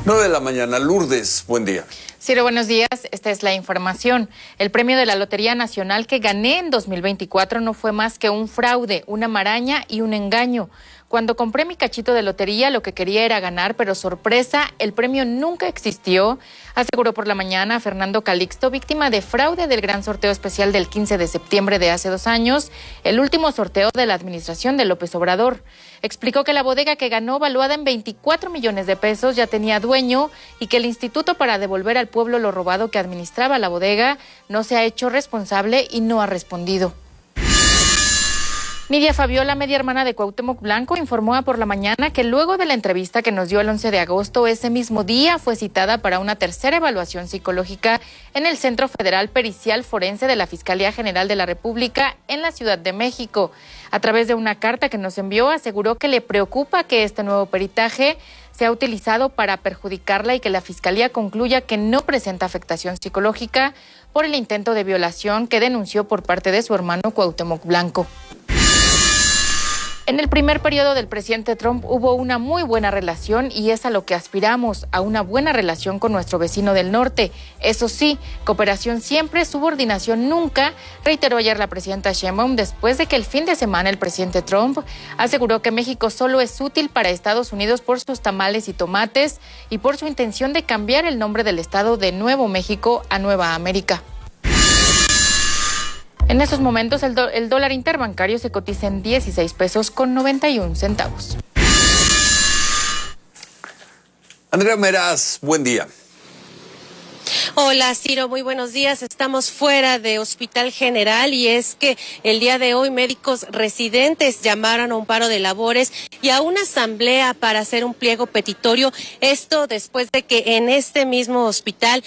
9 de la mañana. Lourdes, buen día. Ciro, buenos días. Esta es la información. El premio de la Lotería Nacional que gané en 2024 no fue más que un fraude, una maraña y un engaño. Cuando compré mi cachito de lotería, lo que quería era ganar, pero sorpresa, el premio nunca existió, aseguró por la mañana Fernando Calixto, víctima de fraude del gran sorteo especial del 15 de septiembre de hace 2 años, el último sorteo de la administración de López Obrador. Explicó que la bodega que ganó, valuada en 24 millones de pesos, ya tenía dueño y que el instituto para devolver al pueblo lo robado que administraba la bodega no se ha hecho responsable y no ha respondido. Nidia Fabiola, media hermana de Cuauhtémoc Blanco, informó por la mañana que luego de la entrevista que nos dio el 11 de agosto, ese mismo día fue citada para una tercera evaluación psicológica en el Centro Federal Pericial Forense de la Fiscalía General de la República en la Ciudad de México. A través de una carta que nos envió, aseguró que le preocupa que este nuevo peritaje sea utilizado para perjudicarla y que la Fiscalía concluya que no presenta afectación psicológica por el intento de violación que denunció por parte de su hermano Cuauhtémoc Blanco. En el primer periodo del presidente Trump hubo una muy buena relación y es a lo que aspiramos, a una buena relación con nuestro vecino del norte. Eso sí, cooperación siempre, subordinación nunca, reiteró ayer la presidenta Sheinbaum después de que el fin de semana el presidente Trump aseguró que México solo es útil para Estados Unidos por sus tamales y tomates y por su intención de cambiar el nombre del estado de Nuevo México a Nueva América. En estos momentos el dólar interbancario se cotiza en 16 pesos con 91 centavos. Andrea Meraz, buen día. Hola Ciro, muy buenos días. Estamos fuera de Hospital General y es que el día de hoy médicos residentes llamaron a un paro de labores y a una asamblea para hacer un pliego petitorio. Esto después de que en este mismo hospital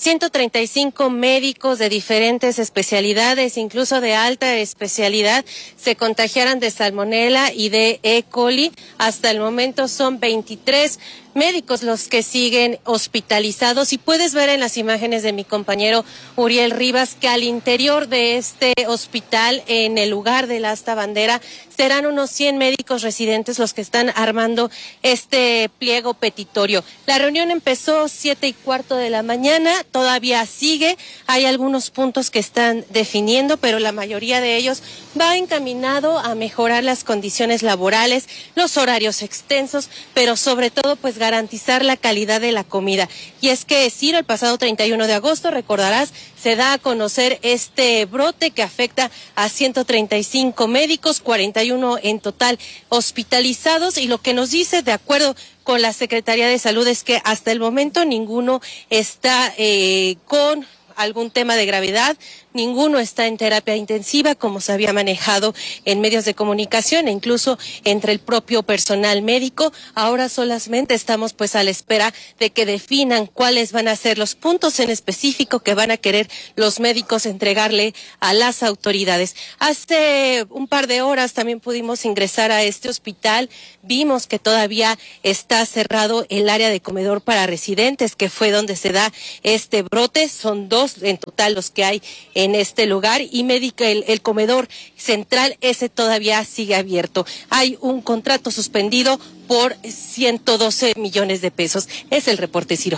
135 médicos de diferentes especialidades, incluso de alta especialidad, se contagiaran de salmonela y de E. coli. Hasta el momento son 23 médicos los que siguen hospitalizados y puedes ver en las imágenes de mi compañero Uriel Rivas que al interior de este hospital, en el lugar de la asta bandera, serán unos 100 médicos residentes los que están armando este pliego petitorio. La reunión empezó 7:15 de la mañana, todavía sigue, hay algunos puntos que están definiendo, pero la mayoría de ellos va encaminado a mejorar las condiciones laborales, los horarios extensos, pero sobre todo pues garantizar la calidad de la comida. Y es que, Ciro, el pasado 31 de agosto, recordarás, se da a conocer este brote que afecta a 135 médicos, 41 en total hospitalizados, y lo que nos dice, de acuerdo con la Secretaría de Salud, es que hasta el momento ninguno está con algún tema de gravedad, ninguno está en terapia intensiva como se había manejado en medios de comunicación e incluso entre el propio personal médico. Ahora solamente estamos pues a la espera de que definan cuáles van a ser los puntos en específico que van a querer los médicos entregarle a las autoridades. Hace un par de horas también pudimos ingresar a este hospital, vimos que todavía está cerrado el área de comedor para residentes, que fue donde se da este brote. Son 2 en total los que hay en este lugar y el comedor central, ese todavía sigue abierto. Hay un contrato suspendido por 112 millones de pesos. Es el reporte, Ciro.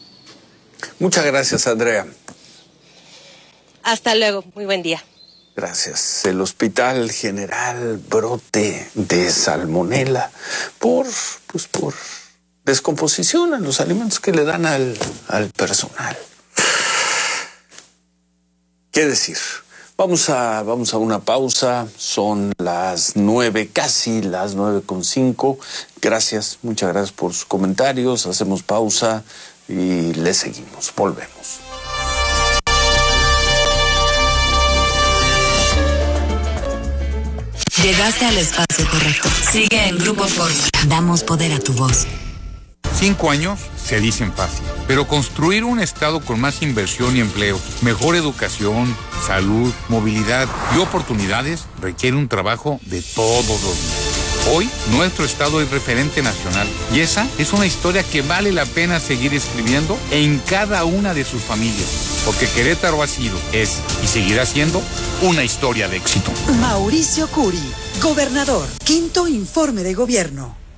Muchas gracias, Andrea. Hasta luego, muy buen día. Gracias. El Hospital General, brote de salmonela por descomposición en los alimentos que le dan al personal. ¿Qué decir? Vamos a una pausa. Son las 9, casi las 9:05. Gracias, muchas gracias por sus comentarios. Hacemos pausa y le seguimos. Volvemos. Llegaste al espacio correcto. Sigue en Grupo Fórmula. Damos poder a tu voz. 5 años se dicen fácil, pero construir un estado con más inversión y empleo, mejor educación, salud, movilidad y oportunidades requiere un trabajo de todos los días. Hoy, nuestro estado es referente nacional y esa es una historia que vale la pena seguir escribiendo en cada una de sus familias, porque Querétaro ha sido, es y seguirá siendo una historia de éxito. Mauricio Curi, gobernador, 5º informe de gobierno.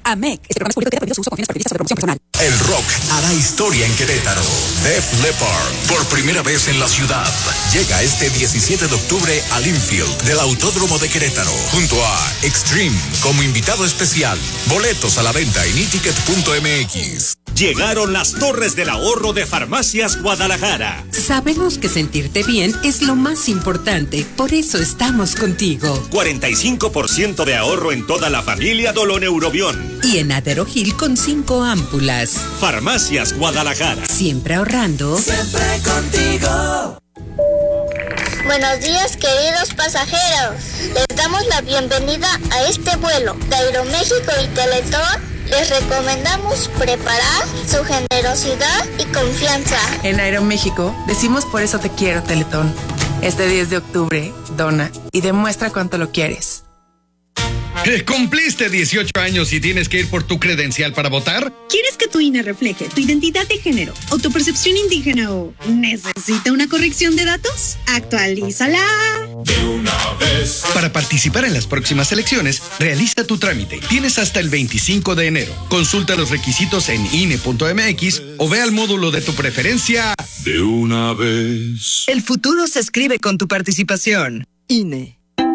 AMEC. Este programa es público y prohibido su uso con fines partidistas o de promoción personal. El rock hará historia en Querétaro. Def Leppard, por primera vez en la ciudad, llega este 17 de octubre al infield del Autódromo de Querétaro, junto a Extreme como invitado especial. Boletos a la venta en iticket.mx. Llegaron las Torres del Ahorro de Farmacias Guadalajara. Sabemos que sentirte bien es lo más importante, por eso estamos contigo. 45% de ahorro en toda la familia Doloneurobión. Y en Aderogil con 5 ámpulas. Farmacias Guadalajara. Siempre ahorrando. Siempre contigo. Buenos días, queridos pasajeros. Les damos la bienvenida a este vuelo de Aeroméxico y Teletón. Les recomendamos preparar su generosidad y confianza. En Aeroméxico decimos por eso te quiero, Teletón. Este 10 de octubre, dona y demuestra cuánto lo quieres. ¿Cumpliste 18 años y tienes que ir por tu credencial para votar? ¿Quieres que tu INE refleje tu identidad de género o tu percepción indígena o necesita una corrección de datos? ¡Actualízala! De una vez. Para participar en las próximas elecciones, realiza tu trámite. Tienes hasta el 25 de enero. Consulta los requisitos en INE.mx o ve al módulo de tu preferencia. De una vez. El futuro se escribe con tu participación. INE.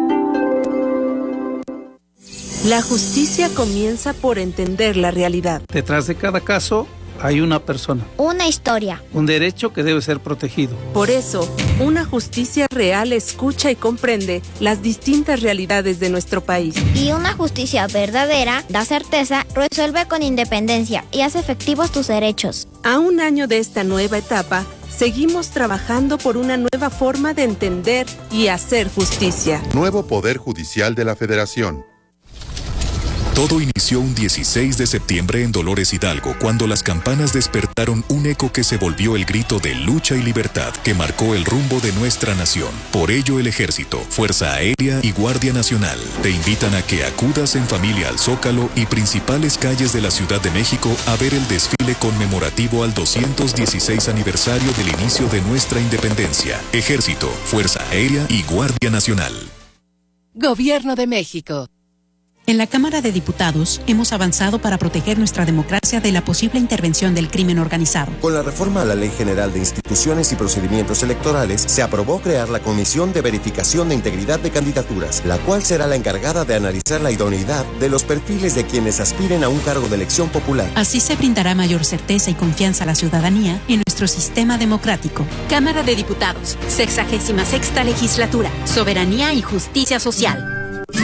La justicia comienza por entender la realidad. Detrás de cada caso hay una persona. Una historia. Un derecho que debe ser protegido. Por eso, una justicia real escucha y comprende las distintas realidades de nuestro país. Y una justicia verdadera da certeza, resuelve con independencia y hace efectivos tus derechos. A un año de esta nueva etapa, seguimos trabajando por una nueva forma de entender y hacer justicia. Nuevo Poder Judicial de la Federación. Todo inició un 16 de septiembre en Dolores Hidalgo, cuando las campanas despertaron un eco que se volvió el grito de lucha y libertad que marcó el rumbo de nuestra nación. Por ello, el Ejército, Fuerza Aérea y Guardia Nacional te invitan a que acudas en familia al Zócalo y principales calles de la Ciudad de México a ver el desfile conmemorativo al 216 aniversario del inicio de nuestra independencia. Ejército, Fuerza Aérea y Guardia Nacional. Gobierno de México. En la Cámara de Diputados hemos avanzado para proteger nuestra democracia de la posible intervención del crimen organizado. Con la reforma a la Ley General de Instituciones y Procedimientos Electorales, se aprobó crear la Comisión de Verificación de Integridad de Candidaturas, la cual será la encargada de analizar la idoneidad de los perfiles de quienes aspiren a un cargo de elección popular. Así se brindará mayor certeza y confianza a la ciudadanía en nuestro sistema democrático. Cámara de Diputados, 66ª Legislatura, Soberanía y Justicia Social.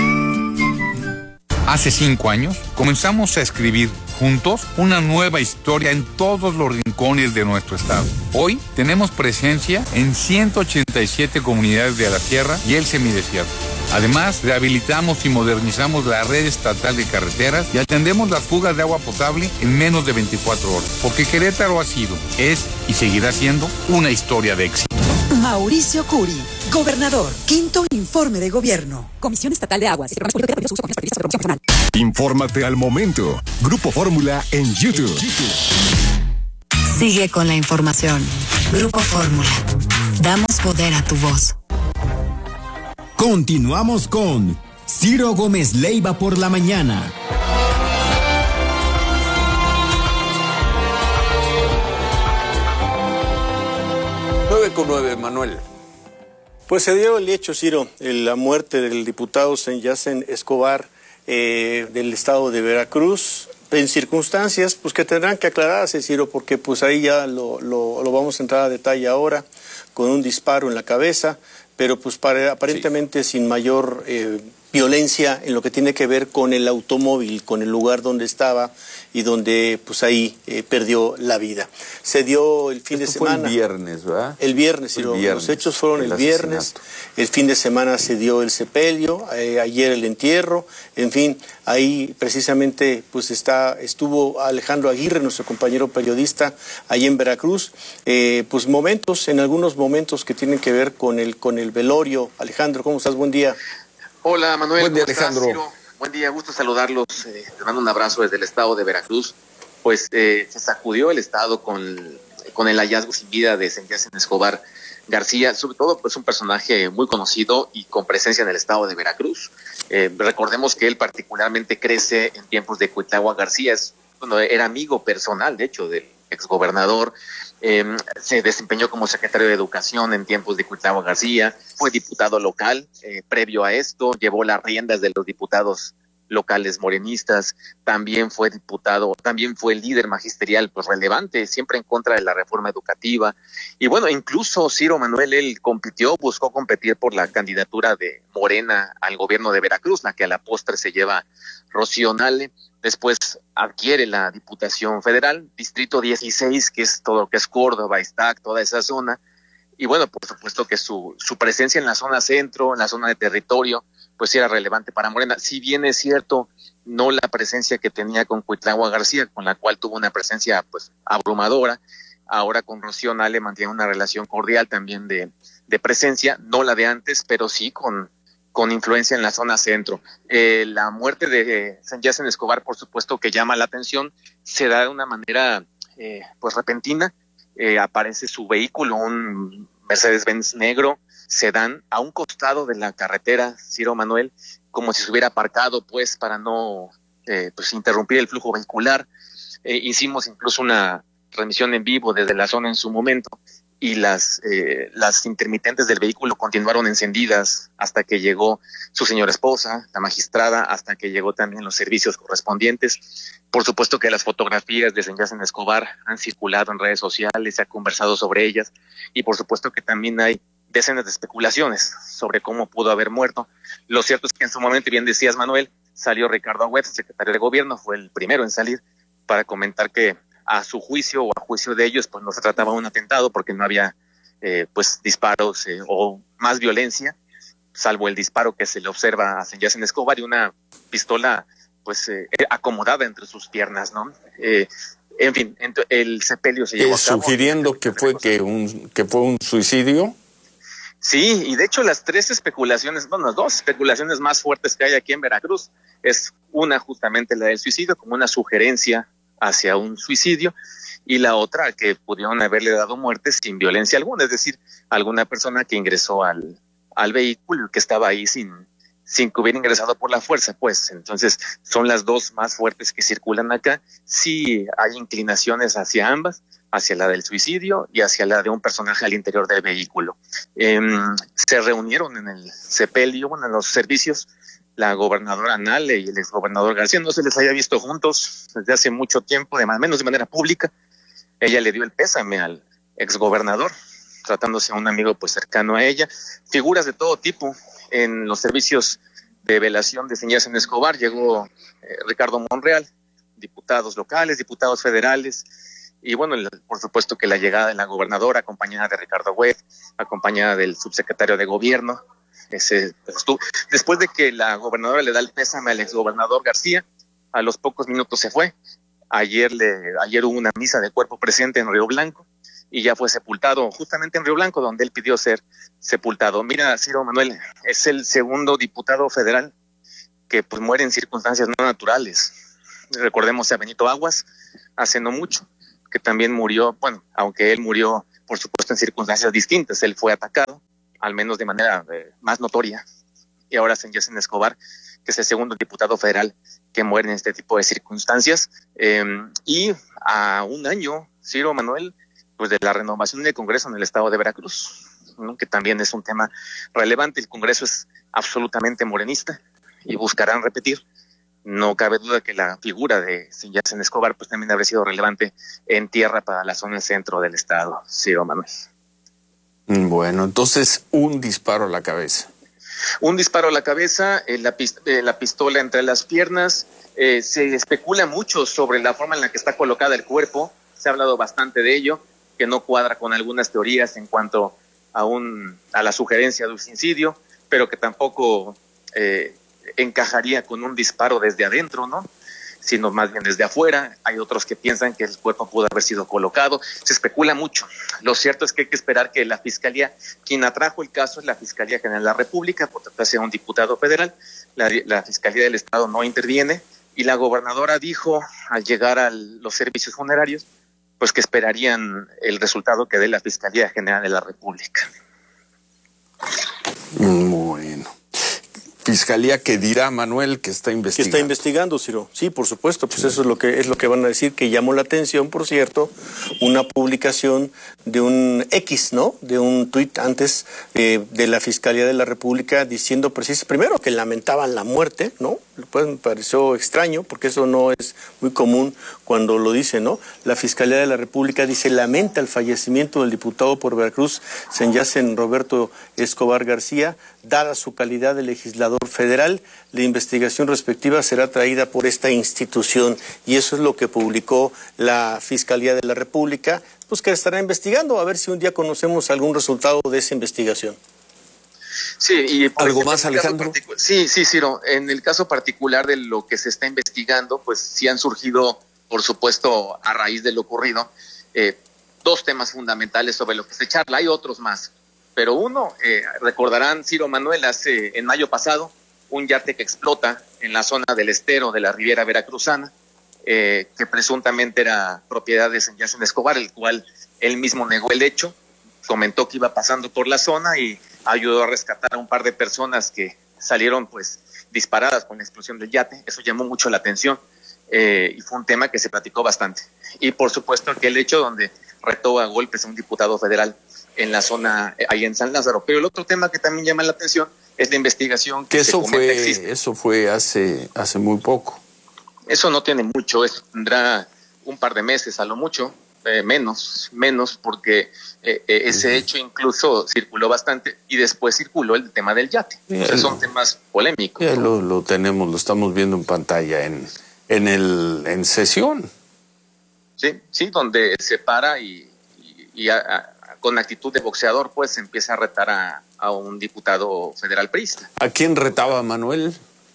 Hace 5 años comenzamos a escribir juntos una nueva historia en todos los rincones de nuestro estado. Hoy tenemos presencia en 187 comunidades de la sierra y el semidesierto. Además, rehabilitamos y modernizamos la red estatal de carreteras y atendemos las fugas de agua potable en menos de 24 horas. Porque Querétaro ha sido, es y seguirá siendo una historia de éxito. Mauricio Curi, gobernador, 5º informe de gobierno. Comisión Estatal de Aguas. Este programa es público y prohibido su uso con fines partidistas o de promoción personal. Infórmate al momento. Grupo Fórmula en YouTube. Sigue con la información. Grupo Fórmula. Damos poder a tu voz. Continuamos con Ciro Gómez Leiva por la mañana. 9:09, Manuel. Pues se dio el hecho, Ciro, la muerte del diputado Yacen Escobar del estado de Veracruz, en circunstancias pues que tendrán que aclararse, Ciro, porque pues ahí ya lo vamos a entrar a detalle ahora, con un disparo en la cabeza, pero pues aparentemente sin mayor violencia en lo que tiene que ver con el automóvil, con el lugar donde estaba y donde pues ahí perdió la vida. Se dio el fin de semana. Fue el viernes, ¿verdad? El viernes, Ciro. Los hechos fueron el viernes. El fin de semana se dio el sepelio, ayer el entierro, en fin, ahí precisamente pues estuvo Alejandro Aguirre, nuestro compañero periodista, ahí en Veracruz, pues en algunos momentos que tienen que ver con el velorio. Alejandro, ¿cómo estás? Buen día. Hola Manuel, buen día, ¿cómo estás, Alejandro? Ciro? Buen día, gusto saludarlos, te mando un abrazo desde el estado de Veracruz. Pues se sacudió el estado con el hallazgo sin vida de Yacen Escobar García, sobre todo, pues un personaje muy conocido y con presencia en el estado de Veracruz. Recordemos que él particularmente crece en tiempos de Cuitlahua García, era amigo personal, de hecho, del exgobernador. Se desempeñó como secretario de Educación en tiempos de Cuitlahua García, fue diputado local, previo a esto llevó las riendas de los diputados locales morenistas, también fue diputado, también fue líder magisterial pues relevante, siempre en contra de la reforma educativa, y bueno, incluso Ciro Manuel, él buscó competir por la candidatura de Morena al gobierno de Veracruz, la que a la postre se lleva Rocío Nale. Después adquiere la Diputación Federal, Distrito 16, que es todo lo que es Córdoba, Iztac, toda esa zona. Y bueno, por supuesto que su presencia en la zona centro, en la zona de territorio, pues era relevante para Morena. Si bien es cierto, no la presencia que tenía con Cuitlahua García, con la cual tuvo una presencia pues abrumadora. Ahora con Rocío Nale mantiene una relación cordial también de presencia, no la de antes, pero sí con influencia en la zona centro. La muerte de Sanjacen Escobar, por supuesto que llama la atención, se da de una manera pues repentina. Aparece su vehículo, un Mercedes-Benz negro, sedán, a un costado de la carretera, Ciro Manuel, como si se hubiera aparcado pues para no pues interrumpir el flujo vehicular. Hicimos incluso una transmisión en vivo desde la zona en su momento, y las intermitentes del vehículo continuaron encendidas hasta que llegó su señora esposa, la magistrada, hasta que llegó también los servicios correspondientes. Por supuesto que las fotografías de Sanjacen Escobar han circulado en redes sociales, se ha conversado sobre ellas, y por supuesto que también hay decenas de especulaciones sobre cómo pudo haber muerto. Lo cierto es que en su momento, bien decías, Manuel, salió Ricardo Agüed, secretario de Gobierno, fue el primero en salir para comentar que a su juicio o a juicio de ellos, pues no se trataba de un atentado porque no había pues disparos o más violencia, salvo el disparo que se le observa a Sanjacen Escobar y una pistola pues acomodada entre sus piernas, ¿no? En fin, el sepelio se llevó a cabo. Sugiriendo que fue un suicidio. Sí, y de hecho las dos especulaciones más fuertes que hay aquí en Veracruz es una justamente la del suicidio, como una sugerencia hacia un suicidio, y la otra que pudieron haberle dado muerte sin violencia alguna, es decir, alguna persona que ingresó al vehículo, que estaba ahí sin que hubiera ingresado por la fuerza, pues. Entonces son las dos más fuertes que circulan acá. Sí hay inclinaciones hacia ambas, hacia la del suicidio y hacia la de un personaje al interior del vehículo. Se reunieron en el sepelio, en los servicios, la gobernadora Nale y el exgobernador García. No se les haya visto juntos desde hace mucho tiempo, menos de manera pública. Ella le dio el pésame al exgobernador, tratándose a un amigo pues cercano a ella. Figuras de todo tipo en los servicios de velación de Sanjacen Escobar. Llegó Ricardo Monreal, diputados locales, diputados federales, y bueno, por supuesto que la llegada de la gobernadora, acompañada de Ricardo Agüed, acompañada del subsecretario de Gobierno. Después de que la gobernadora le da el pésame al exgobernador García, a los pocos minutos se fue. Ayer hubo una misa de cuerpo presente en Río Blanco y ya fue sepultado justamente en Río Blanco, donde él pidió ser sepultado. Mira, Ciro Manuel, es el segundo diputado federal que pues muere en circunstancias no naturales. Recordemos a Benito Aguas, hace no mucho, que también murió, bueno, aunque él murió por supuesto en circunstancias distintas. Él fue atacado, al menos de manera más notoria, y ahora Sanjacen Escobar, que es el segundo diputado federal que muere en este tipo de circunstancias, y a un año, Ciro Manuel, pues de la renovación del Congreso en el estado de Veracruz, ¿no? Que también es un tema relevante. El Congreso es absolutamente morenista y buscarán repetir. No cabe duda que la figura de Sanjacen Escobar pues también habría sido relevante en tierra para la zona centro del estado, Ciro Manuel. Bueno, entonces un disparo a la cabeza. Un disparo a la cabeza, la pistola entre las piernas. Se especula mucho sobre la forma en la que está colocada el cuerpo. Se ha hablado bastante de ello, que no cuadra con algunas teorías en cuanto a la sugerencia de un suicidio, pero que tampoco encajaría con un disparo desde adentro, ¿no? Sino más bien desde afuera. Hay otros que piensan que el cuerpo pudo haber sido colocado. Se especula mucho. Lo cierto es que hay que esperar que la Fiscalía, quien atrajo el caso es la Fiscalía General de la República, por tratarse de un diputado federal. La Fiscalía del Estado no interviene, y la gobernadora dijo, al llegar a los servicios funerarios, pues que esperarían el resultado que dé la Fiscalía General de la República. Bueno. Fiscalía que dirá, Manuel, que está investigando. Que está investigando, Ciro. Sí, por supuesto, pues eso es lo que van a decir, que llamó la atención, por cierto, una publicación de un X, ¿no? De un tuit antes de la Fiscalía de la República diciendo primero que lamentaban la muerte, ¿no? Pues me pareció extraño, porque eso no es muy común cuando lo dice, ¿no? La Fiscalía de la República dice, lamenta el fallecimiento del diputado por Veracruz, Senyacen Roberto Escobar García, dada su calidad de legislador federal, la investigación respectiva será traída por esta institución, y eso es lo que publicó la Fiscalía de la República, pues que estará investigando, a ver si un día conocemos algún resultado de esa investigación. Sí, y ¿algo más, Alejandro? Sí, Ciro, en el caso particular de lo que se está investigando, pues sí han surgido, por supuesto, a raíz de lo ocurrido, dos temas fundamentales sobre lo que se charla, hay otros más. Pero uno, recordarán, Ciro, Manuel, en mayo pasado, un yate que explota en la zona del estero de la Riviera Veracruzana, que presuntamente era propiedad de Senyacen Escobar, el cual él mismo negó el hecho, comentó que iba pasando por la zona y ayudó a rescatar a un par de personas que salieron pues disparadas con la explosión del yate. Eso llamó mucho la atención y fue un tema que se platicó bastante. Y por supuesto aquel hecho donde retó a golpes a un diputado federal en la zona, ahí en San Lázaro. Pero el otro tema que también llama la atención es la investigación que eso fue hace muy poco. Eso no tiene mucho, eso tendrá un par de meses a lo mucho, menos, porque ese hecho incluso circuló bastante y después circuló el tema del yate. Entonces son temas polémicos. Ya lo tenemos, lo estamos viendo en pantalla en sesión. Sí, donde se para y con actitud de boxeador, pues empieza a retar a un diputado federal priista. ¿A quién retaba, Manuel?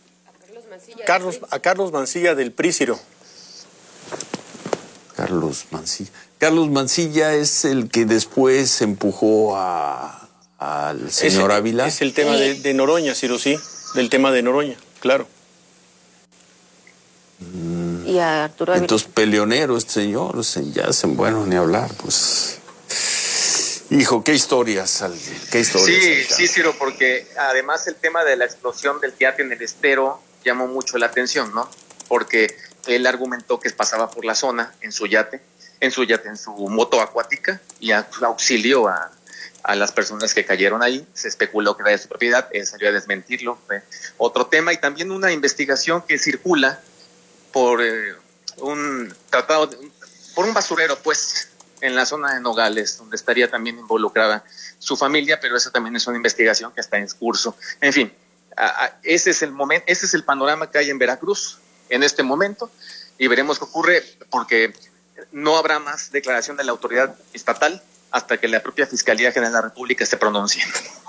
A Carlos Mancilla del PRI, Ciro. Carlos Mancilla. Carlos Mancilla es el que después empujó al señor Ávila. Es el tema de Noroña, Ciro, sí. Del tema de Noroña, claro. Y a Arturo Ávila. Entonces, peleonero este señor, bueno, ni hablar, pues... Hijo, qué historias. Sí, Ciro, porque además el tema de la explosión del yate en el estero llamó mucho la atención, ¿no? Porque él argumentó que pasaba por la zona en su moto acuática y auxilió a las personas que cayeron ahí. Se especuló que era de su propiedad, él salió a desmentirlo. Otro tema, y también una investigación que circula por un basurero, pues, en la zona de Nogales, donde estaría también involucrada su familia, pero eso también es una investigación que está en curso. En fin, ese es el panorama que hay en Veracruz en este momento, y veremos qué ocurre, porque no habrá más declaración de la autoridad estatal hasta que la propia Fiscalía General de la República se pronuncie.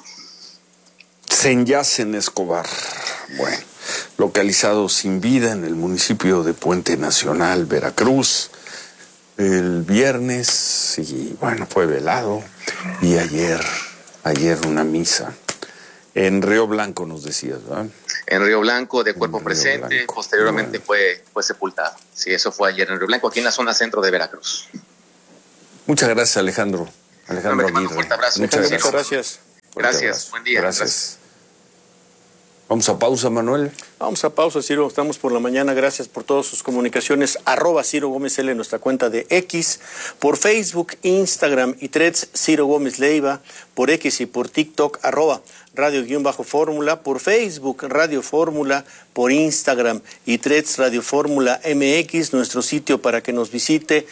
Senyacen Escobar, bueno, localizado sin vida en el municipio de Puente Nacional, Veracruz, el viernes, y bueno, fue velado, y ayer una misa. En Río Blanco nos decías, ¿verdad? En Río Blanco, de cuerpo presente, posteriormente fue sepultado. Sí, eso fue ayer en Río Blanco, aquí en la zona centro de Veracruz. Muchas gracias, Alejandro. Alejandro Aguirre. Un fuerte abrazo. Muchas gracias. Gracias, buen día. Gracias. Vamos a pausa, Manuel. Vamos a pausa, Ciro. Estamos por la mañana. Gracias por todas sus comunicaciones. @Ciro Gómez L, nuestra cuenta de X. Por Facebook, Instagram y Threads, Ciro Gómez Leiva. Por X y por TikTok, @Radio_Fórmula. Por Facebook, Radio Fórmula. Por Instagram y Threads, Radio Fórmula MX. Nuestro sitio para que nos visite,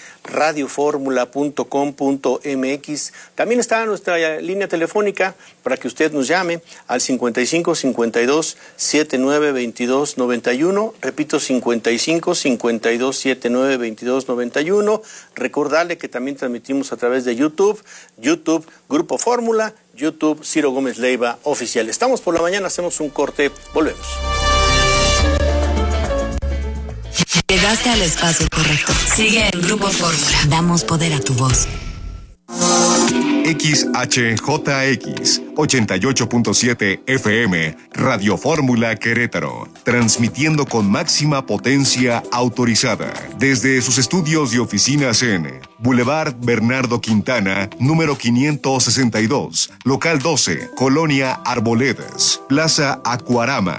radioformula.com.mx. También está nuestra línea telefónica para que usted nos llame al 55 52 79 22 91. Repito, 55 52 79 22 91. Recordarle que también transmitimos a través de YouTube, Grupo Fórmula, YouTube Ciro Gómez Leiva Oficial. Estamos por la mañana, hacemos un corte, volvemos. Llegaste al espacio correcto. Sigue en Grupo Fórmula. Damos poder a tu voz. XHJX 88.7 FM, Radio Fórmula Querétaro, transmitiendo con máxima potencia autorizada desde sus estudios y oficinas en Boulevard Bernardo Quintana, número 562, local 12, Colonia Arboledas, Plaza Acuarama,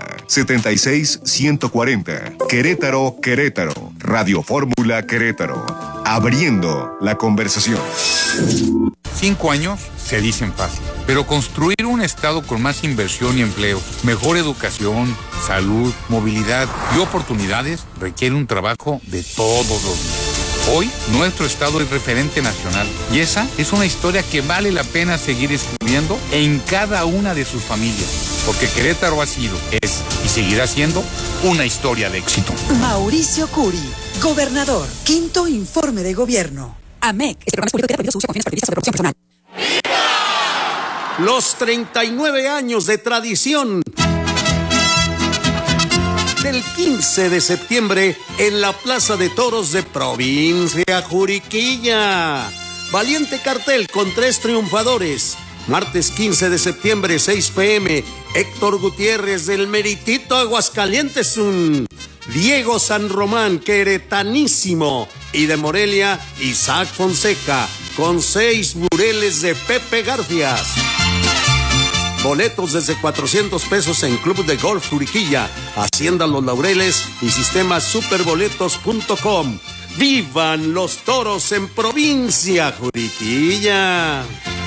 76140, Querétaro, Querétaro, Radio Fórmula Querétaro, abriendo la conversación. 5 años se dicen fácil, pero construir un estado con más inversión y empleo, mejor educación, salud, movilidad y oportunidades requiere un trabajo de todos los días. Hoy, nuestro estado es referente nacional y esa es una historia que vale la pena seguir escribiendo en cada una de sus familias, porque Querétaro ha sido, es y seguirá siendo una historia de éxito. Mauricio Curi, gobernador, 5º informe de gobierno. AMEC, este programa es público y prohibido su uso con fines partidistas o de promoción personal. Los 39 años de tradición del 15 de septiembre en la Plaza de Toros de Provincia Juriquilla. Valiente cartel con 3 triunfadores. Martes 15 de septiembre, 6 p.m. Héctor Gutiérrez del Meritito Aguascalientes. Diego San Román, queretanísimo. Y de Morelia, Isaac Fonseca, con 6 bureles de Pepe Garfias. Boletos desde 400 pesos en Club de Golf Juriquilla, Hacienda Los Laureles y sistema superboletos.com. ¡Vivan los toros en Provincia Juriquilla!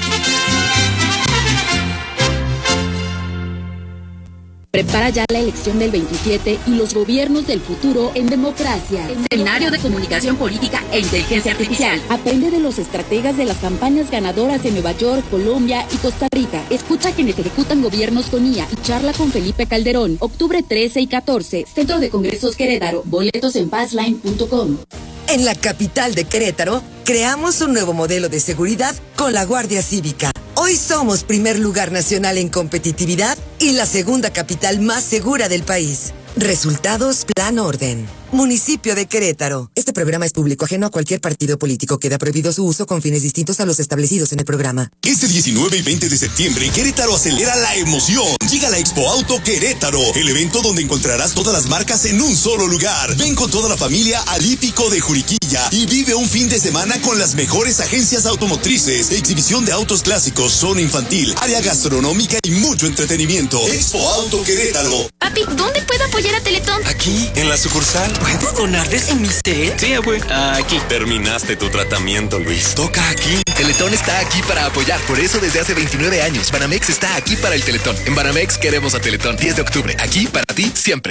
Prepara ya la elección del 27 y los gobiernos del futuro en democracia. Escenario de comunicación política e inteligencia artificial. Aprende de los estrategas de las campañas ganadoras de Nueva York, Colombia y Costa Rica. Escucha a quienes ejecutan gobiernos con IA y charla con Felipe Calderón. Octubre 13 y 14, Centro de Congresos Querétaro. Boletos en passline.com. En la capital de Querétaro, creamos un nuevo modelo de seguridad con la Guardia Cívica. Hoy somos primer lugar nacional en competitividad y la segunda capital más segura del país. Resultados Plan Orden. Municipio de Querétaro. Este programa es público ajeno a cualquier partido político. Queda prohibido su uso con fines distintos a los establecidos en el programa. Este 19 y 20 de septiembre, Querétaro acelera la emoción. Llega la Expo Auto Querétaro, el evento donde encontrarás todas las marcas en un solo lugar. Ven con toda la familia al Hípico de Juriquilla y vive un fin de semana con las mejores agencias automotrices, exhibición de autos clásicos, zona infantil, área gastronómica y mucho entretenimiento. Expo Auto Querétaro. Papi, ¿dónde puedo apoyar a Teletón? Aquí, en la sucursal. ¿Puedo donarles en mi cel? Sí, abue. Aquí. Terminaste tu tratamiento, Luis. Toca aquí. Teletón está aquí para apoyar. Por eso desde hace 29 años, Banamex está aquí para el Teletón. En Banamex queremos a Teletón. 10 de octubre. Aquí para ti siempre.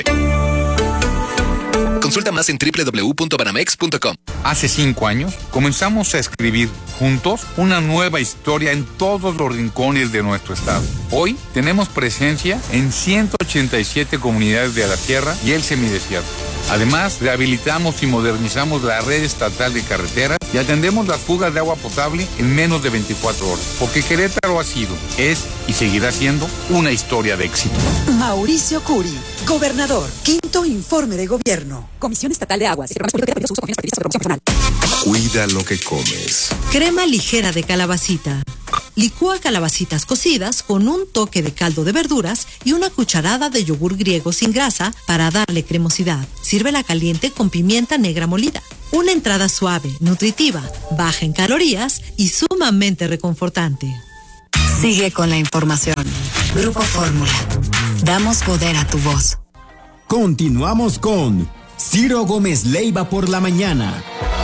Consulta más en www.banamex.com. Hace 5 años comenzamos a escribir juntos una nueva historia en todos los rincones de nuestro estado. Hoy tenemos presencia en 187 comunidades de la tierra y el semidesierto. Además, rehabilitamos y modernizamos la red estatal de carreteras y atendemos las fugas de agua potable en menos de 24 horas. Porque Querétaro ha sido, es y seguirá siendo una historia de éxito. Mauricio Curi, gobernador, 5º informe de gobierno. Comisión Estatal de Aguas. Este programa es público y prohibido su uso con fines partidistas o de promoción personal. Cuida lo que comes. Crema ligera de calabacita. Licúa calabacitas cocidas con un toque de caldo de verduras y una cucharada de yogur griego sin grasa para darle cremosidad. Sírvela caliente con pimienta negra molida. Una entrada suave, nutritiva, baja en calorías y sumamente reconfortante. Sigue con la información. Grupo Fórmula. Damos poder a tu voz. Continuamos con Ciro Gómez Leiva por la mañana.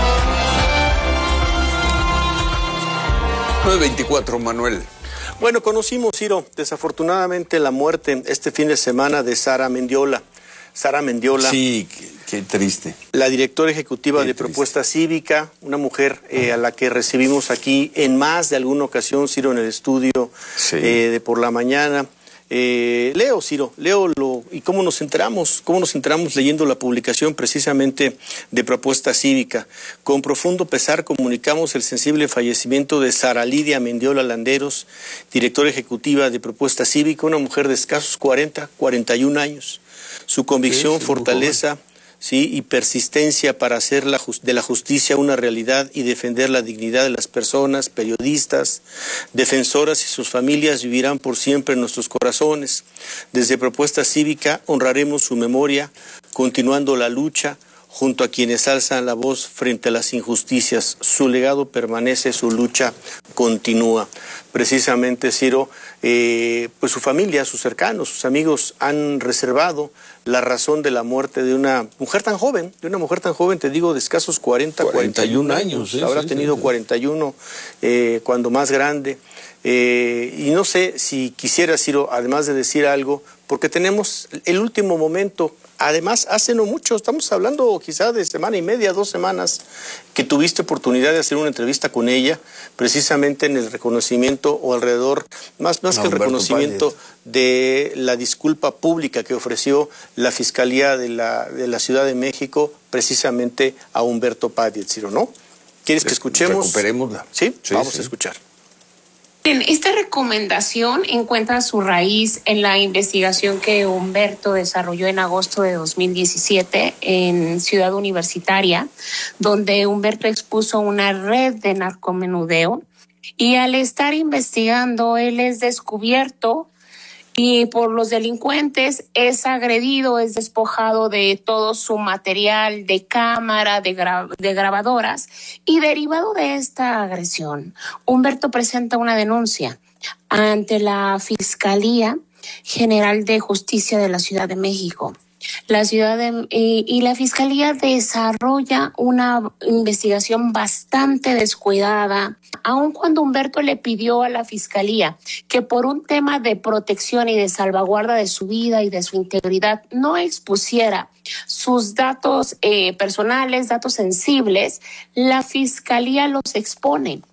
9:24, Manuel. Bueno, conocimos, Ciro, desafortunadamente la muerte este fin de semana de Sara Mendiola. Sara Mendiola. Sí, qué triste. La directora ejecutiva de Propuesta Cívica, una mujer a la que recibimos aquí en más de alguna ocasión, Ciro, en el estudio de por la mañana. Leo, Ciro, y cómo nos enteramos leyendo la publicación precisamente de Propuesta Cívica. Con profundo pesar comunicamos el sensible fallecimiento de Sara Lidia Mendiola Landeros, directora ejecutiva de Propuesta Cívica, una mujer de escasos 41 años. Su convicción, fortaleza, ¿sí? Y persistencia para hacer de la justicia una realidad y defender la dignidad de las personas, periodistas, defensoras y sus familias vivirán por siempre en nuestros corazones. Desde Propuesta Cívica honraremos su memoria, continuando la lucha junto a quienes alzan la voz frente a las injusticias. Su legado permanece, su lucha continúa. Precisamente, Ciro, pues su familia, sus cercanos, sus amigos han reservado la razón de la muerte de una mujer tan joven, te digo, de escasos 41 años. Habrá tenido 41 cuando más grande. Y no sé si quisiera, Ciro, además de decir algo, porque tenemos el último momento. Además, hace no mucho, estamos hablando quizá de semana y media, 2 semanas, que tuviste oportunidad de hacer una entrevista con ella, precisamente en el reconocimiento o alrededor, más que el reconocimiento de la disculpa pública que ofreció la Fiscalía de la Ciudad de México, precisamente a Humberto Padilla, Ciro, ¿no? ¿Quieres que escuchemos? Recuperémosla. Sí, vamos a escuchar. Esta recomendación encuentra su raíz en la investigación que Humberto desarrolló en agosto de 2017 en Ciudad Universitaria, donde Humberto expuso una red de narcomenudeo y al estar investigando él es descubierto y por los delincuentes es agredido, es despojado de todo su material de cámara, de grabadoras, y derivado de esta agresión, Humberto presenta una denuncia ante la Fiscalía General de Justicia de la Ciudad de México. La Fiscalía desarrolla una investigación bastante descuidada, aun cuando Humberto le pidió a la Fiscalía que por un tema de protección y de salvaguarda de su vida y de su integridad no expusiera sus datos personales, datos sensibles, la Fiscalía los expone.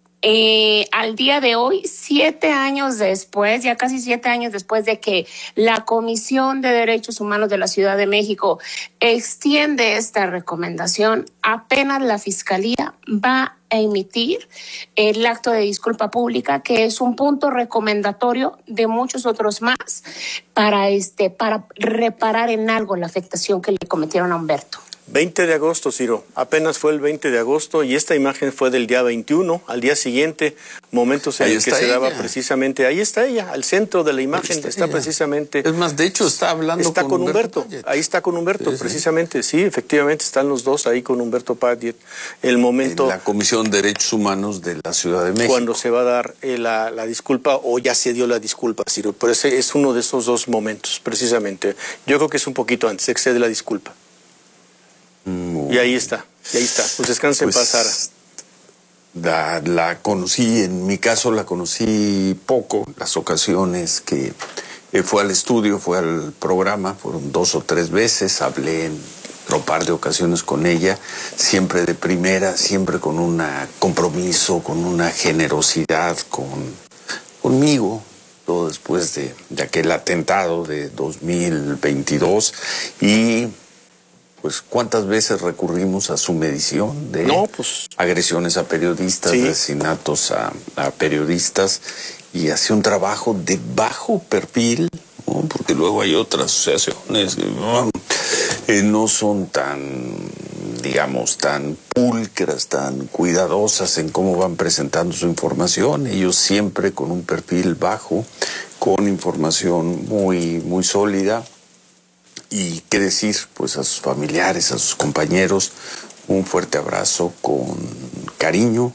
Al día de hoy, 7 años después, ya casi 7 años después de que la Comisión de Derechos Humanos de la Ciudad de México extiende esta recomendación, apenas la Fiscalía va a emitir el acto de disculpa pública, que es un punto recomendatorio de muchos otros más para reparar en algo la afectación que le cometieron a Humberto. 20 de agosto, Ciro, apenas fue el 20 de agosto y esta imagen fue del día 21, al día siguiente, momentos en el que se daba precisamente, ahí está ella, al centro de la imagen está precisamente. Es más, de hecho está hablando con Humberto, ahí está con Humberto, precisamente, sí, efectivamente están los dos ahí con Humberto Padilla, el momento. En la Comisión de Derechos Humanos de la Ciudad de México. Cuando se va a dar la disculpa o ya se dio la disculpa, Ciro, pero ese es uno de esos dos momentos, precisamente. Yo creo que es un poquito antes, se excede la disculpa. Y ahí está. Pues descanse en paz, Sara. La conocí, en mi caso la conocí poco, las ocasiones que fue al estudio, fue al programa, fueron 2 o 3 veces, hablé en otro par de ocasiones con ella, siempre de primera, siempre con un compromiso, con una generosidad conmigo, todo después de aquel atentado de 2022 y pues cuántas veces recurrimos a su medición de agresiones a periodistas, asesinatos a periodistas, y hacía un trabajo de bajo perfil, ¿no? Porque luego hay otras asociaciones que no son tan, digamos, tan pulcras, tan cuidadosas en cómo van presentando su información. Ellos siempre con un perfil bajo, con información muy, muy sólida. Y qué decir, pues a sus familiares, a sus compañeros, un fuerte abrazo con cariño,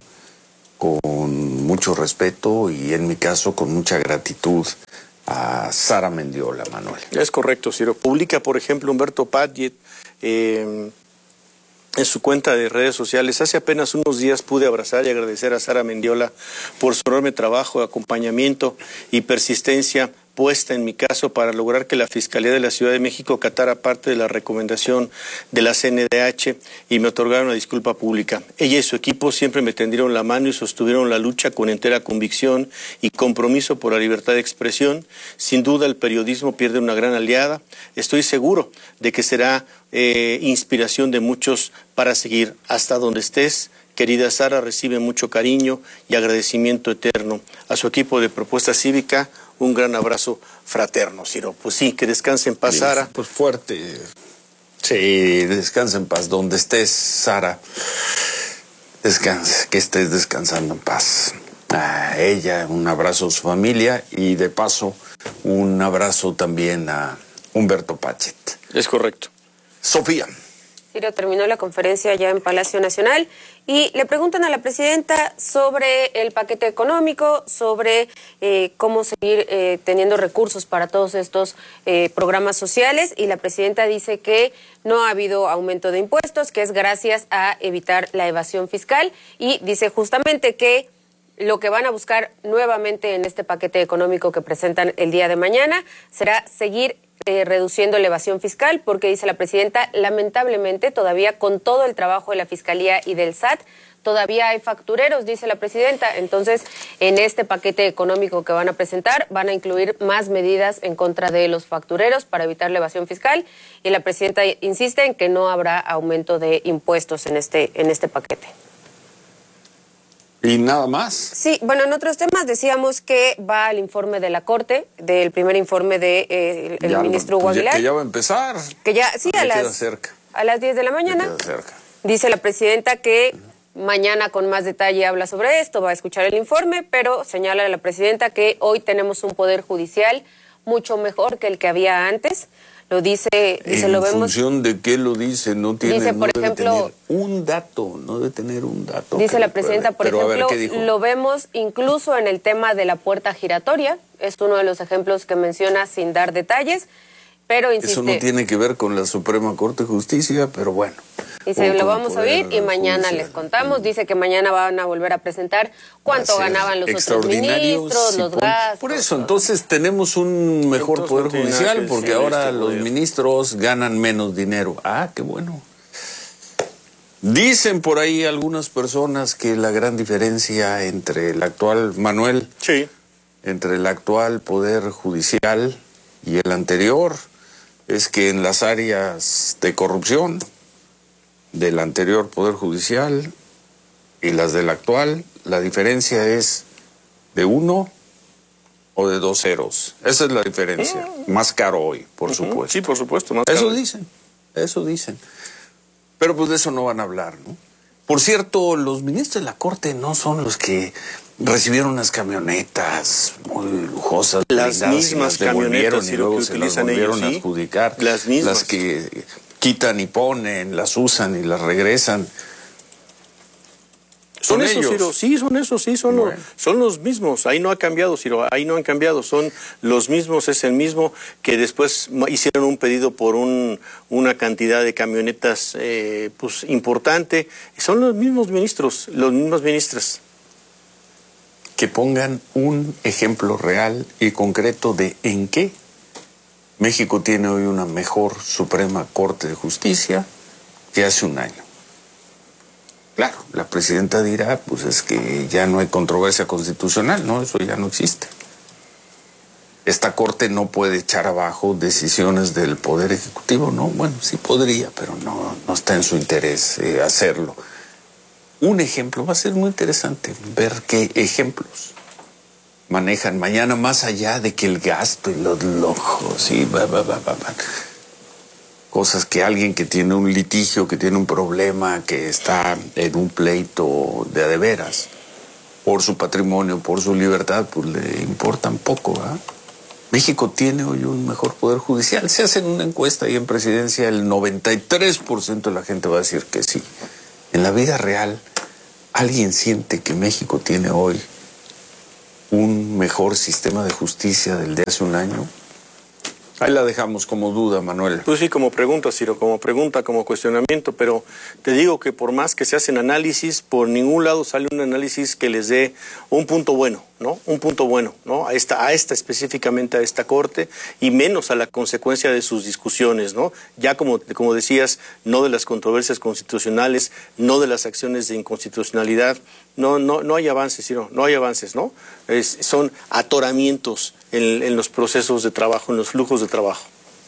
con mucho respeto y en mi caso con mucha gratitud a Sara Mendiola, Manuel. Es correcto, Ciro. Publica, por ejemplo, Humberto Padilla en su cuenta de redes sociales. Hace apenas unos días pude abrazar y agradecer a Sara Mendiola por su enorme trabajo, acompañamiento y persistencia puesta en mi caso para lograr que la Fiscalía de la Ciudad de México acatara parte de la recomendación de la CNDH y me otorgaron una disculpa pública. Ella y su equipo siempre me tendieron la mano y sostuvieron la lucha con entera convicción y compromiso por la libertad de expresión. Sin duda el periodismo pierde una gran aliada. Estoy seguro de que será inspiración de muchos para seguir hasta donde estés. Querida Sara, recibe mucho cariño y agradecimiento eterno. A su equipo de Propuesta Cívica, un gran abrazo fraterno, Ciro. Pues sí, que descanse en paz, Sara. Pues fuerte. Sí, descansa en paz. Donde estés, Sara, descansa, que estés descansando en paz. A ella, un abrazo a su familia y de paso un abrazo también a Humberto Pachet. Es correcto. Sofía. Ciro, terminó la conferencia ya en Palacio Nacional y le preguntan a la presidenta sobre el paquete económico, sobre cómo seguir teniendo recursos para todos estos programas sociales, y la presidenta dice que no ha habido aumento de impuestos, que es gracias a evitar la evasión fiscal, y dice justamente que lo que van a buscar nuevamente en este paquete económico que presentan el día de mañana será seguir reduciendo la evasión fiscal, porque dice la presidenta, lamentablemente todavía con todo el trabajo de la Fiscalía y del SAT, todavía hay factureros, dice la presidenta. Entonces, en este paquete económico que van a presentar, van a incluir más medidas en contra de los factureros para evitar la evasión fiscal, y la presidenta insiste en que no habrá aumento de impuestos en este paquete. ¿Y nada más? Sí, bueno, en otros temas decíamos que va al informe de la Corte, del primer informe de el ministro Hugo Aguilar. Que ya va a empezar. Que ya, sí, a las 10 de la mañana. Dice la presidenta que mañana con más detalle habla sobre esto, va a escuchar el informe, pero señala a la presidenta que hoy tenemos un poder judicial mucho mejor que el que había antes. Lo dice, lo vemos. ¿En función de qué lo dice? No tiene, dice, por ejemplo, un dato, no debe tener un dato. Dice la presidenta, por ejemplo, lo vemos incluso en el tema de la puerta giratoria, es uno de los ejemplos que menciona sin dar detalles, pero insiste. Eso no tiene que ver con la Suprema Corte de Justicia, pero bueno. Dice, lo vamos a oír y mañana les contamos. Dice que mañana van a volver a presentar cuánto ganaban los otros ministros, los gastos. Por eso, entonces tenemos un mejor poder judicial, porque ahora los ministros ganan menos dinero. Ah, qué bueno. Dicen por ahí algunas personas que la gran diferencia entre el actual, Manuel, entre el actual poder judicial y el anterior es que en las áreas de corrupción del anterior Poder Judicial y las del actual, la diferencia es de 1 o de 2 ceros. Esa es la diferencia. Más caro hoy, por supuesto. Sí, por supuesto, más caro. Eso dicen. Pero pues de eso no van a hablar, ¿no? Por cierto, los ministros de la Corte no son los que recibieron unas camionetas muy lujosas. Las mismas camionetas y luego se las volvieron a adjudicar. Las mismas. Las que quitan y ponen, las usan y las regresan. Son esos, Ciro, sí, son esos, sí, son los mismos. Ahí no ha cambiado, Ciro, ahí no han cambiado, son los mismos, es el mismo que después hicieron un pedido por una cantidad de camionetas pues importante. Son los mismos ministros, las mismas ministras. Que pongan un ejemplo real y concreto de en qué México tiene hoy una mejor Suprema Corte de Justicia que hace un año. Claro, la presidenta dirá, pues es que ya no hay controversia constitucional, ¿no? Eso ya no existe. Esta Corte no puede echar abajo decisiones del Poder Ejecutivo, ¿no? Bueno, sí podría, pero no está en su interés hacerlo. Un ejemplo, va a ser muy interesante ver qué ejemplos manejan mañana, más allá de que el gasto y los lujos y cosas que alguien que tiene un litigio, que tiene un problema, que está en un pleito de a de veras, por su patrimonio, por su libertad, pues le importan poco, ¿verdad? México tiene hoy un mejor poder judicial. Se hace una encuesta y en presidencia el 93% de la gente va a decir que sí. En la vida real, ¿alguien siente que México tiene hoy un mejor sistema de justicia del de hace un año? Ahí la dejamos como duda, Manuel. Pues sí, como pregunta, Ciro, como cuestionamiento, pero te digo que por más que se hacen análisis, por ningún lado sale un análisis que les dé un punto bueno, ¿no? Un punto bueno, ¿no? A esta específicamente a esta Corte, y menos a la consecuencia de sus discusiones, ¿no? Ya como decías, no de las controversias constitucionales, no de las acciones de inconstitucionalidad, no hay avances, Ciro, no hay avances, ¿no? Son atoramientos en los procesos de trabajo, en los flujos de trabajo.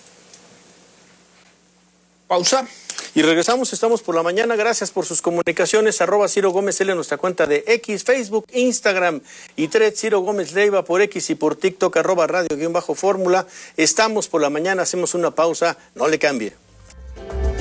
Pausa. Y regresamos, estamos por la mañana. Gracias por sus comunicaciones. @Ciro Gómez L en nuestra cuenta de X, Facebook, Instagram y Thread. Ciro Gómez Leiva por X y por TikTok, @radio_fórmula. Estamos por la mañana, hacemos una pausa. No le cambie.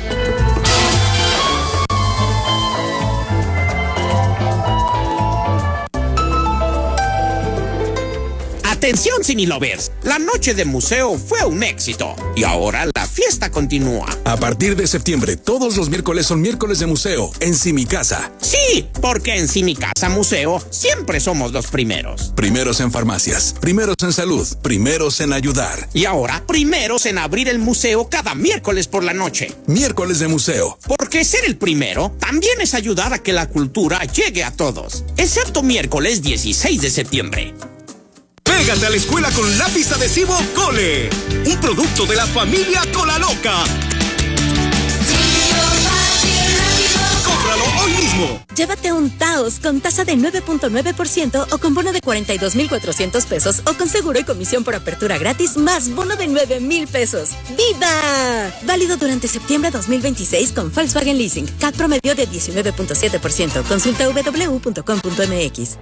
Atención, Cinelovers, la noche de museo fue un éxito y ahora la fiesta continúa. A partir de septiembre, todos los miércoles son miércoles de museo en Cimicasa. Sí, porque en Cimicasa Museo siempre somos los primeros. Primeros en farmacias, primeros en salud, primeros en ayudar. Y ahora, primeros en abrir el museo cada miércoles por la noche. Miércoles de museo. Porque ser el primero también es ayudar a que la cultura llegue a todos. Excepto miércoles 16 de septiembre. Pégate a la escuela con lápiz adhesivo Cole, un producto de la familia Cola Loca. ¡Cómpralo hoy mismo! Llévate un Taos con tasa de 9.9% o con bono de 42,400 pesos o con seguro y comisión por apertura gratis más bono de 9,000 pesos. ¡Viva! Válido durante septiembre 2026 con Volkswagen Leasing. CAT promedio de 19.7%. Consulta www.com.mx.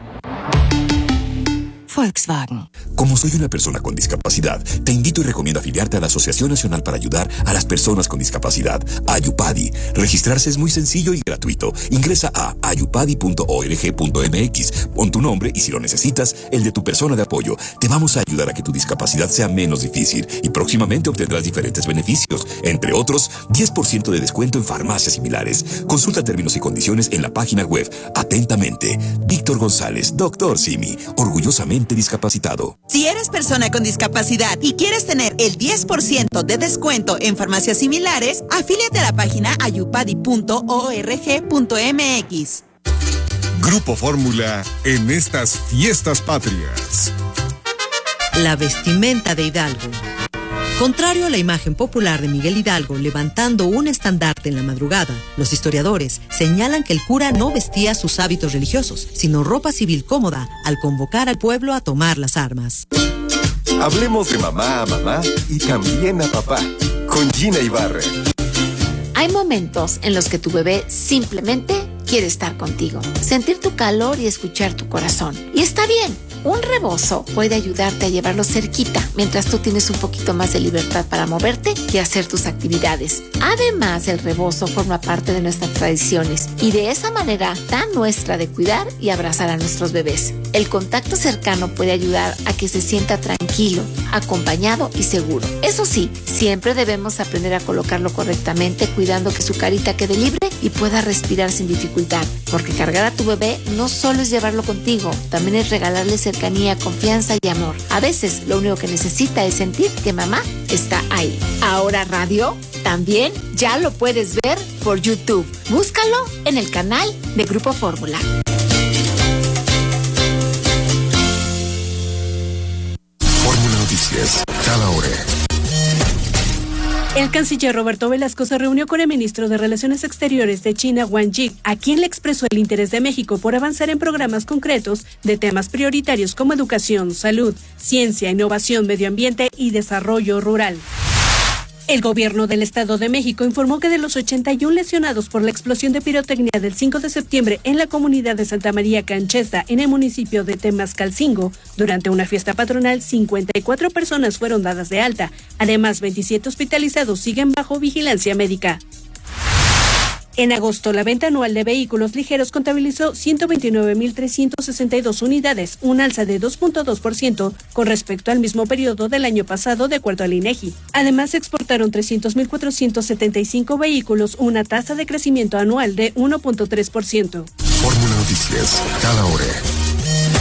Volkswagen. Como soy una persona con discapacidad, te invito y recomiendo afiliarte a la Asociación Nacional para Ayudar a las Personas con Discapacidad, Ayupadi. Registrarse es muy sencillo y gratuito. Ingresa a ayupadi.org.mx, pon tu nombre y si lo necesitas, el de tu persona de apoyo. Te vamos a ayudar a que tu discapacidad sea menos difícil y próximamente obtendrás diferentes beneficios, entre otros, 10% de descuento en farmacias similares. Consulta términos y condiciones en la página web. Atentamente, Víctor González, Dr. Simi, orgullosamente discapacitado. Si eres persona con discapacidad y quieres tener el 10% de descuento en farmacias similares, afíliate a la página ayupadi.org.mx. Grupo Fórmula en estas fiestas patrias. La vestimenta de Hidalgo. Contrario a la imagen popular de Miguel Hidalgo levantando un estandarte en la madrugada, los historiadores señalan que el cura no vestía sus hábitos religiosos, sino ropa civil cómoda al convocar al pueblo a tomar las armas. Hablemos de mamá a mamá y también a papá, con Gina Ibarra. Hay momentos en los que tu bebé simplemente quiere estar contigo, sentir tu calor y escuchar tu corazón. Y está bien. Un rebozo puede ayudarte a llevarlo cerquita mientras tú tienes un poquito más de libertad para moverte y hacer tus actividades. Además, el rebozo forma parte de nuestras tradiciones y de esa manera tan nuestra de cuidar y abrazar a nuestros bebés. El contacto cercano puede ayudar a que se sienta tranquilo, acompañado y seguro. Eso sí, siempre debemos aprender a colocarlo correctamente, cuidando que su carita quede libre y pueda respirar sin dificultad. Porque cargar a tu bebé no solo es llevarlo contigo, también es regalarle cercanía, confianza y amor. A veces lo único que necesita es sentir que mamá está ahí. Ahora radio también ya lo puedes ver por YouTube. Búscalo en el canal de Grupo Fórmula. Fórmula Noticias, cada hora. El canciller Roberto Velasco se reunió con el ministro de Relaciones Exteriores de China, Wang Yi, a quien le expresó el interés de México por avanzar en programas concretos de temas prioritarios como educación, salud, ciencia, innovación, medio ambiente y desarrollo rural. El gobierno del Estado de México informó que de los 81 lesionados por la explosión de pirotecnia del 5 de septiembre en la comunidad de Santa María Canchesta, en el municipio de Temascalcingo, durante una fiesta patronal, 54 personas fueron dadas de alta. Además, 27 hospitalizados siguen bajo vigilancia médica. En agosto, la venta anual de vehículos ligeros contabilizó 129,362 unidades, un alza de 2.2% con respecto al mismo periodo del año pasado, de acuerdo al INEGI. Además, se exportaron 300,475 vehículos, una tasa de crecimiento anual de 1.3%. Fórmula Noticias, cada hora.